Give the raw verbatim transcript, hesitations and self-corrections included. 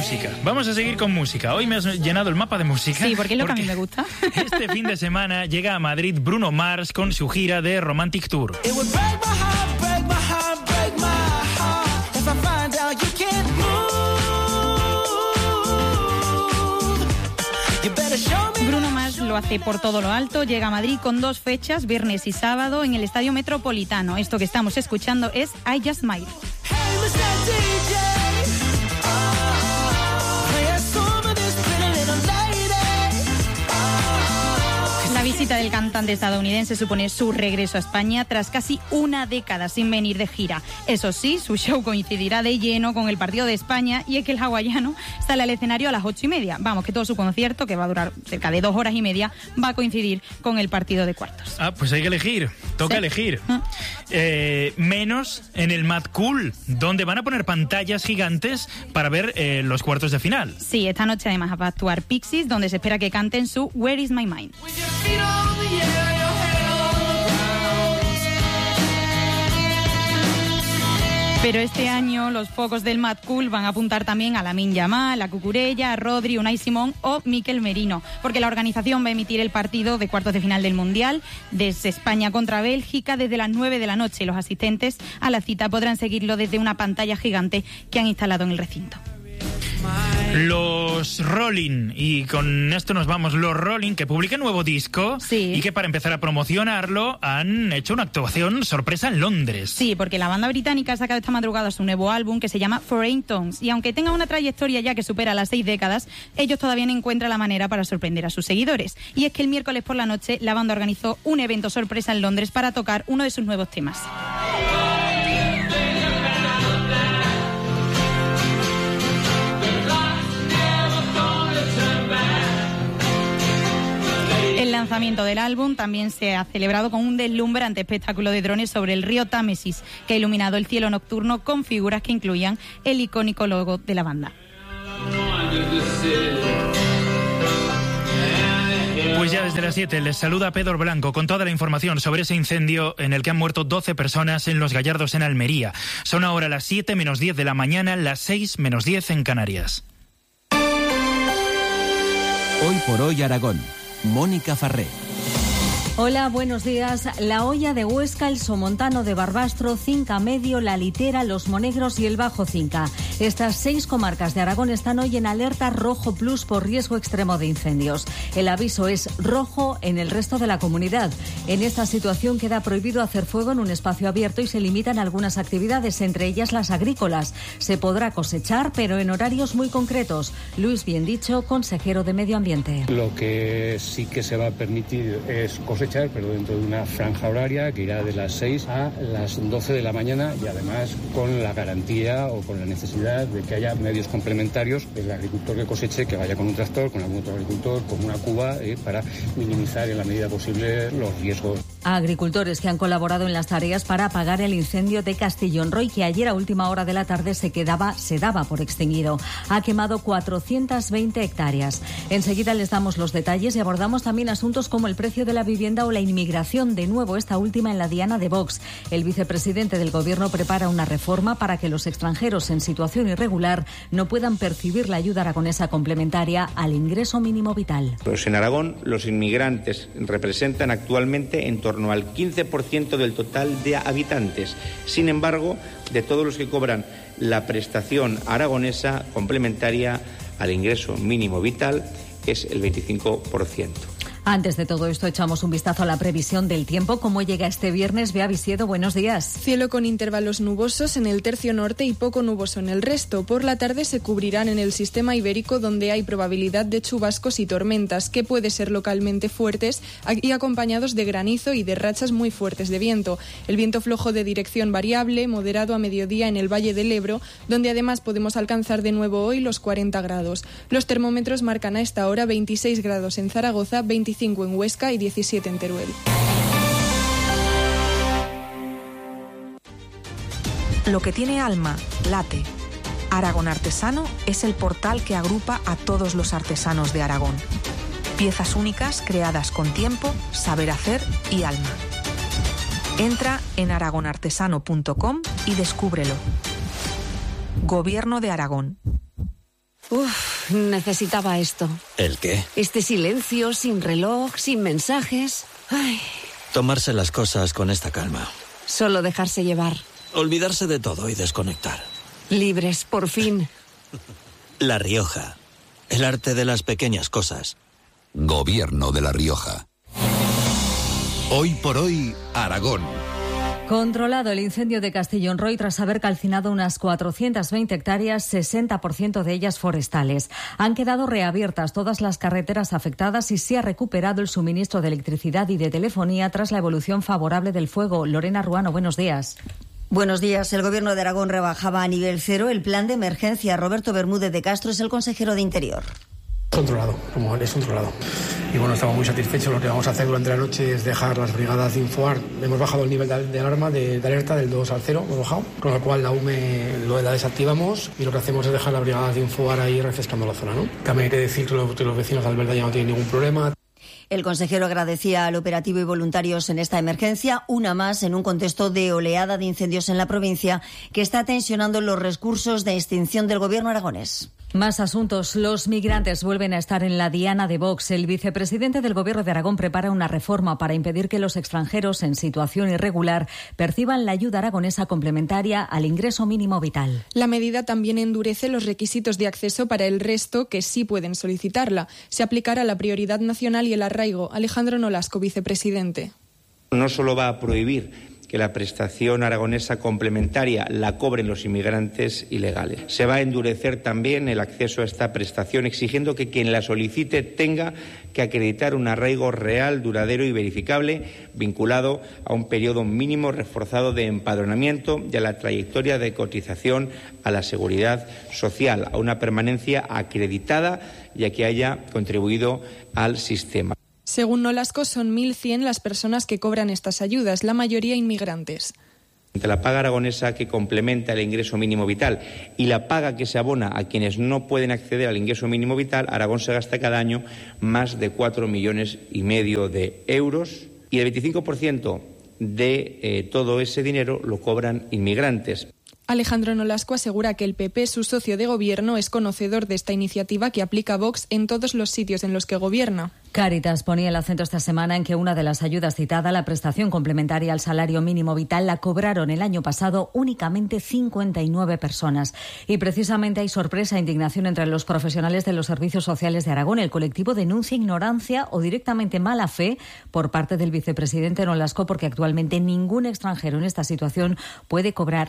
música. Vamos a seguir con música. Hoy me has llenado el mapa de música. Sí, porque es lo que a mí me gusta. Este fin de semana llega a Madrid Bruno Mars con su gira de Romantic Tour. Bruno Mars lo hace por todo lo alto, llega a Madrid con dos fechas, viernes y sábado, en el Estadio Metropolitano. Esto que estamos escuchando es I Just Smile. La visita del cantante estadounidense supone su regreso a España tras casi una década sin venir de gira. Eso sí, su show coincidirá de lleno con el partido de España, y es que el hawaiano sale al escenario a las ocho y media. Vamos, que todo su concierto, que va a durar cerca de dos horas y media, va a coincidir con el partido de cuartos. Ah, pues hay que elegir, toca sí. elegir. ¿Ah? Eh, menos en el Mad Cool, donde van a poner pantallas gigantes para ver eh, los cuartos de final. Sí, esta noche además va a actuar Pixies, donde se espera que canten su Where Is My Mind. Pero este año los focos del Mad Cool van a apuntar también a Lamine Yamal, a Cucurella, a Rodri, Unai Simón o Mikel Merino, porque la organización va a emitir el partido de cuartos de final del Mundial desde España contra Bélgica desde las nueve de la noche. Los asistentes a la cita podrán seguirlo desde una pantalla gigante que han instalado en el recinto. Los Rolling, y con esto nos vamos, los Rolling, que publican nuevo disco, sí. y que para empezar a promocionarlo han hecho una actuación sorpresa en Londres. Sí, porque la banda británica ha sacado esta madrugada su nuevo álbum que se llama Foreign Tongues, y aunque tenga una trayectoria ya que supera las seis décadas, ellos todavía no encuentran la manera para sorprender a sus seguidores. Y es que el miércoles por la noche la banda organizó un evento sorpresa en Londres para tocar uno de sus nuevos temas. El lanzamiento del álbum también se ha celebrado con un deslumbrante espectáculo de drones sobre el río Támesis, que ha iluminado el cielo nocturno con figuras que incluían el icónico logo de la banda. Pues ya desde las siete les saluda Pedro Blanco con toda la información sobre ese incendio en el que han muerto doce personas en Los Gallardos, en Almería. Son ahora las siete menos diez de la mañana, las seis menos diez en Canarias. Hoy por hoy Aragón. Mónica Farré. Hola, buenos días. La Hoya de Huesca, el Somontano de Barbastro, Cinca Medio, La Litera, Los Monegros y el Bajo Cinca. Estas seis comarcas de Aragón están hoy en alerta rojo plus por riesgo extremo de incendios. El aviso es rojo en el resto de la comunidad. En esta situación queda prohibido hacer fuego en un espacio abierto y se limitan algunas actividades, entre ellas las agrícolas. Se podrá cosechar, pero en horarios muy concretos. Luis Biendicho, consejero de Medio Ambiente. Lo que sí que se va a permitir es cosechar, pero dentro de una franja horaria que irá de las seis a las doce de la mañana, y además con la garantía o con la necesidad de que haya medios complementarios del agricultor que coseche, que vaya con un tractor, con algún otro agricultor, con una cuba, eh, para minimizar en la medida posible los riesgos. A agricultores que han colaborado en las tareas para apagar el incendio de Castellón Roy, que ayer a última hora de la tarde se quedaba, se daba por extinguido. Ha quemado cuatrocientas veinte hectáreas. Enseguida les damos los detalles y abordamos también asuntos como el precio de la vivienda o la inmigración, de nuevo esta última en la diana de Vox. El vicepresidente del Gobierno prepara una reforma para que los extranjeros en situación irregular no puedan percibir la ayuda aragonesa complementaria al ingreso mínimo vital. Pues en Aragón los inmigrantes representan actualmente en torno al quince por ciento del total de habitantes. Sin embargo, de todos los que cobran la prestación aragonesa complementaria al ingreso mínimo vital, es el veinticinco por ciento. Antes de todo esto, echamos un vistazo a la previsión del tiempo. ¿Cómo llega este viernes? Bea Visiedo, buenos días. Cielo con intervalos nubosos en el tercio norte y poco nuboso en el resto. Por la tarde se cubrirán en el sistema ibérico, donde hay probabilidad de chubascos y tormentas, que puede ser localmente fuertes y acompañados de granizo y de rachas muy fuertes de viento. El viento flojo de dirección variable, moderado a mediodía en el Valle del Ebro, donde además podemos alcanzar de nuevo hoy los cuarenta grados. Los termómetros marcan a esta hora veintiséis grados en Zaragoza, veinticinco en Huesca y diecisiete en Teruel. Lo que tiene alma, late. Aragón Artesano es el portal que agrupa a todos los artesanos de Aragón. Piezas únicas creadas con tiempo, saber hacer y alma. Entra en aragón artesano punto com y descúbrelo. Gobierno de Aragón. Uf, necesitaba esto. ¿El qué? Este silencio, sin reloj, sin mensajes. Ay. Tomarse las cosas con esta calma. Solo dejarse llevar. Olvidarse de todo y desconectar. Libres, por fin. La Rioja. El arte de las pequeñas cosas. Gobierno de La Rioja. Hoy por hoy, Aragón. Controlado el incendio de Castellón Roy tras haber calcinado unas cuatrocientas veinte hectáreas, sesenta por ciento de ellas forestales. Han quedado reabiertas todas las carreteras afectadas y se ha recuperado el suministro de electricidad y de telefonía tras la evolución favorable del fuego. Lorena Ruano, buenos días. Buenos días. El Gobierno de Aragón rebajaba a nivel cero el plan de emergencia. Roberto Bermúdez de Castro es el consejero de Interior. Controlado, como es controlado. Y bueno, estamos muy satisfechos. Lo que vamos a hacer durante la noche es dejar las brigadas de Infoar. Hemos bajado el nivel de, de alarma, de, de alerta del dos al cero, hemos bajado. Con lo cual la U M E lo, la desactivamos y lo que hacemos es dejar las brigadas de Infoar ahí refrescando la zona, ¿no? También hay que decir que los, que los vecinos de Alberda ya no tienen ningún problema. El consejero agradecía al operativo y voluntarios en esta emergencia, una más en un contexto de oleada de incendios en la provincia que está tensionando los recursos de extinción del Gobierno aragonés. Más asuntos. Los migrantes vuelven a estar en la diana de Vox. El vicepresidente del Gobierno de Aragón prepara una reforma para impedir que los extranjeros en situación irregular perciban la ayuda aragonesa complementaria al ingreso mínimo vital. La medida también endurece los requisitos de acceso para el resto que sí pueden solicitarla. Se aplicará la prioridad nacional y el arraigo. Alejandro Nolasco, vicepresidente. No solo va a prohibir que la prestación aragonesa complementaria la cobren los inmigrantes ilegales. Se va a endurecer también el acceso a esta prestación, exigiendo que quien la solicite tenga que acreditar un arraigo real, duradero y verificable, vinculado a un periodo mínimo reforzado de empadronamiento y a la trayectoria de cotización a la seguridad social, a una permanencia acreditada y a que haya contribuido al sistema. Según Nolasco, son mil cien las personas que cobran estas ayudas, la mayoría inmigrantes. Entre la paga aragonesa que complementa el ingreso mínimo vital y la paga que se abona a quienes no pueden acceder al ingreso mínimo vital, Aragón se gasta cada año más de cuatro millones y medio de euros y el veinticinco por ciento de eh, todo ese dinero lo cobran inmigrantes. Alejandro Nolasco asegura que el P P, su socio de gobierno, es conocedor de esta iniciativa que aplica Vox en todos los sitios en los que gobierna. Cáritas ponía el acento esta semana en que una de las ayudas citada, la prestación complementaria al salario mínimo vital, la cobraron el año pasado únicamente cincuenta y nueve personas. Y precisamente hay sorpresa e indignación entre los profesionales de los servicios sociales de Aragón. El colectivo denuncia ignorancia o directamente mala fe por parte del vicepresidente Nolasco porque actualmente ningún extranjero en esta situación puede cobrar